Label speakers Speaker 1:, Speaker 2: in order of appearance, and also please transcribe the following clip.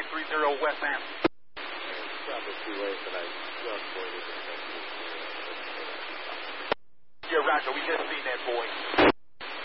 Speaker 1: 2830 West Ham.
Speaker 2: It's probably too late, but I just wanted to
Speaker 1: Yeah, Roger, we just seen that boy.